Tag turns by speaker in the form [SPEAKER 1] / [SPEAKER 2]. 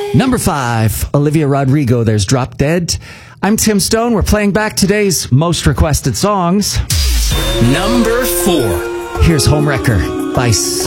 [SPEAKER 1] Number 5, Olivia Rodrigo, there's Drop Dead. I'm Tim Stone. We're playing back today's most requested songs.
[SPEAKER 2] Number 4.
[SPEAKER 1] Here's Homewrecker by